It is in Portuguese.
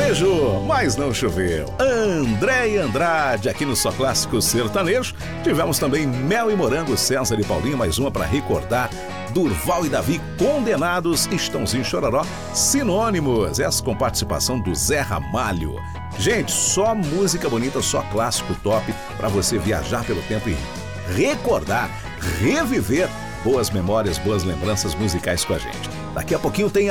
sertanejo, mas não choveu. André e Andrade, aqui no Só Clássico Sertanejo. Tivemos também Mel e Morango, César e Paulinho, mais uma para recordar. Durval e Davi, Condenados, Estãozinho Chororó, Sinônimos, essa com participação do Zé Ramalho. Gente, só música bonita, só clássico top para você viajar pelo tempo e recordar, reviver boas memórias, boas lembranças musicais com a gente. Daqui a pouquinho tem